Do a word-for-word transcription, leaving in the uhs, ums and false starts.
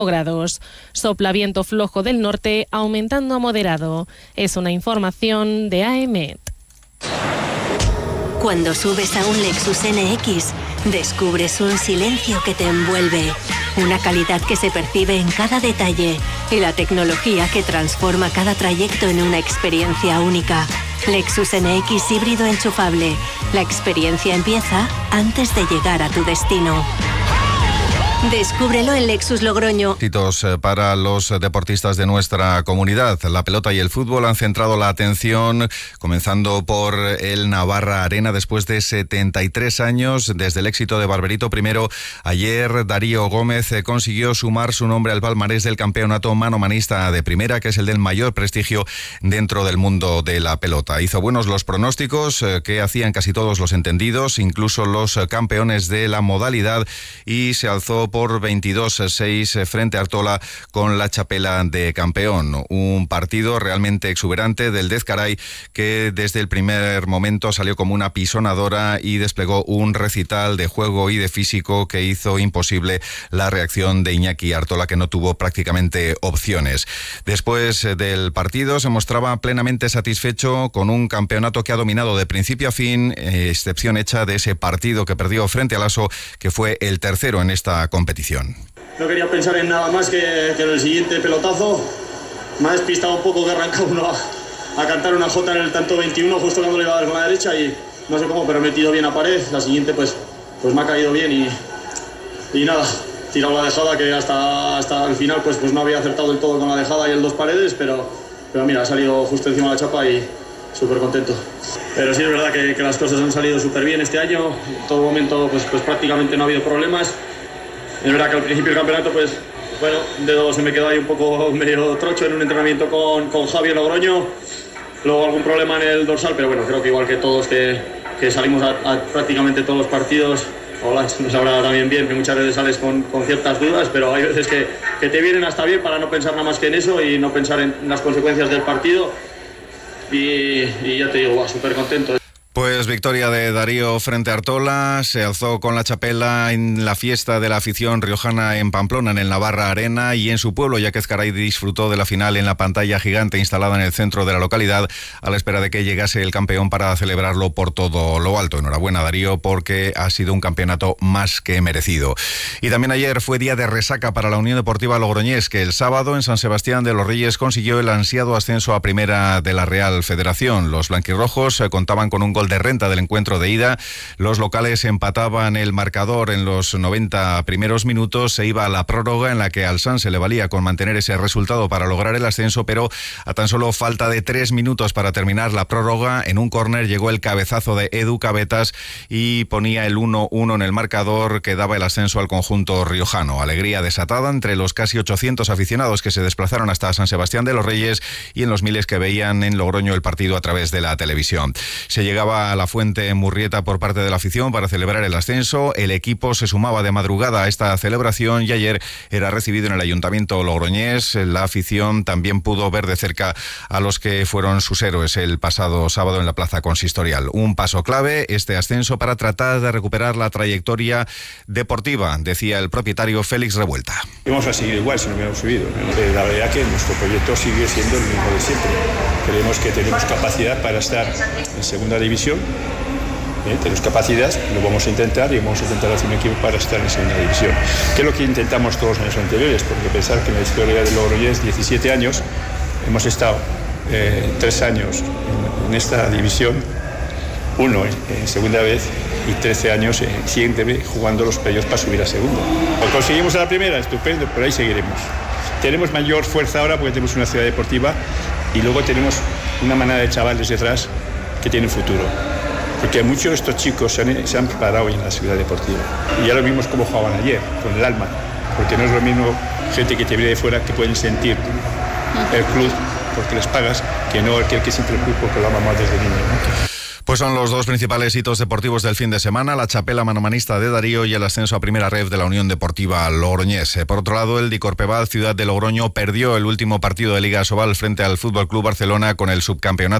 grados. Sopla viento flojo del norte, aumentando a moderado. Es una información de A E M E T. Cuando subes a un Lexus N X, descubres un silencio que te envuelve, una calidad que se percibe en cada detalle y la tecnología que transforma cada trayecto en una experiencia única. Lexus N X híbrido enchufable. La experiencia empieza antes de llegar a tu destino. Descúbrelo en Lexus Logroño. Para los deportistas de nuestra comunidad, la pelota y el fútbol han centrado la atención, comenzando por el Navarra Arena después de setenta y tres años desde el éxito de Barberito Primero. Ayer Darío Gómez consiguió sumar su nombre al palmarés del campeonato manomanista de primera, que es el del mayor prestigio dentro del mundo de la pelota. Hizo buenos los pronósticos que hacían casi todos los entendidos, incluso los campeones de la modalidad, y se alzó por veintidós a seis frente a Artola con la chapela de campeón. Un partido realmente exuberante del Dezcaray, que desde el primer momento salió como una pisonadora y desplegó un recital de juego y de físico que hizo imposible la reacción de Iñaki Artola, que no tuvo prácticamente opciones. Después del partido se mostraba plenamente satisfecho con un campeonato que ha dominado de principio a fin, excepción hecha de ese partido que perdió frente al Aso, que fue el tercero en esta competición. competición. No quería pensar en nada más que, que en el siguiente pelotazo. Me ha despistado un poco que arranca uno a, a cantar una jota en el tanto veintiuno justo cuando le iba a dar con la derecha y no sé cómo, pero he metido bien a pared. La siguiente pues, pues me ha caído bien y, y nada, tirado la dejada que hasta, hasta el final pues, pues no había acertado del todo con la dejada y el dos paredes, pero, pero mira, ha salido justo encima de la chapa y súper contento. Pero sí es verdad que, que las cosas han salido súper bien este año. En todo momento pues, pues prácticamente no ha habido problemas. Es verdad que al principio del campeonato, pues, bueno, un dedo se me quedó ahí un poco medio trocho en un entrenamiento con, con Javier Logroño. Luego algún problema en el dorsal, pero bueno, creo que igual que todos que, que salimos a, a prácticamente todos los partidos, hola, nos sabrá también bien que muchas veces sales con, con ciertas dudas, pero hay veces que, que te vienen hasta bien para no pensar nada más que en eso y no pensar en las consecuencias del partido. Y, y ya te digo, súper contento. Pues victoria de Darío frente a Artola, se alzó con la chapela en la fiesta de la afición riojana en Pamplona, en el Navarra Arena, y en su pueblo, ya que Ezcaray disfrutó de la final en la pantalla gigante instalada en el centro de la localidad, a la espera de que llegase el campeón para celebrarlo por todo lo alto. Enhorabuena, Darío, porque ha sido un campeonato más que merecido. Y también ayer fue día de resaca para la Unión Deportiva Logroñés, que el sábado en San Sebastián de los Reyes consiguió el ansiado ascenso a primera de la Real Federación. Los blanquirrojos contaban con un gol de renta del encuentro de ida. Los locales empataban el marcador en los noventa primeros minutos. Se iba a la prórroga, en la que al San se le valía con mantener ese resultado para lograr el ascenso, pero a tan solo falta de tres minutos para terminar la prórroga, en un córner llegó el cabezazo de Edu Cabetas y ponía el uno uno en el marcador, que daba el ascenso al conjunto riojano. Alegría desatada entre los casi ochocientos aficionados que se desplazaron hasta San Sebastián de los Reyes y en los miles que veían en Logroño el partido a través de la televisión. Se llegaba a la Fuente Murrieta por parte de la afición para celebrar el ascenso. El equipo se sumaba de madrugada a esta celebración y ayer era recibido en el Ayuntamiento logroñés. La afición también pudo ver de cerca a los que fueron sus héroes el pasado sábado en la Plaza Consistorial. Un paso clave este ascenso para tratar de recuperar la trayectoria deportiva, decía el propietario Félix Revuelta. Vamos a seguir igual si no hubiéramos subido. La verdad que nuestro proyecto sigue siendo el mismo de siempre. Creemos que tenemos capacidad para estar en segunda división. ¿Eh? Tenemos capacidad, lo vamos a intentar y vamos a intentar hacer un equipo para estar en segunda división. ¿Qué es lo que intentamos todos en los años anteriores? Porque pensar que en la historia de Logroñés, diecisiete años, hemos estado eh, tres años en, en esta división, uno en, en segunda vez y trece años en siguiente vez jugando los playoffs para subir a segunda. Lo conseguimos a la primera, estupendo, pero ahí seguiremos. Tenemos mayor fuerza ahora porque tenemos una ciudad deportiva y luego tenemos una manada de chavales detrás que tienen futuro. Porque muchos de estos chicos se han, se han preparado hoy en la ciudad deportiva. Y ya lo vimos como jugaban ayer, con el alma. Porque no es lo mismo gente que te viene de fuera que pueden sentir el club porque les pagas, que no aquel que siente el club porque lo ama más desde niño, ¿no? Pues son los dos principales hitos deportivos del fin de semana, la chapela manomanista de Darío y el ascenso a primera red de la Unión Deportiva Logroñés. Por otro lado, el Dicorpebal Ciudad de Logroño perdió el último partido de Liga Asobal frente al Fútbol Club Barcelona con el subcampeonato